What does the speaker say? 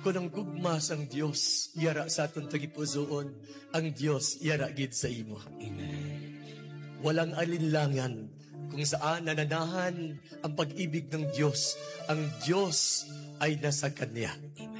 Kung ang gugma sang Dios yara sa aton tagipusoon, ang Dios yara gid sa imo. Amen. Walang alinlangan kung saan nananahan ang pag-ibig ng Diyos. Ang Diyos ay nasa Kanya. Amen.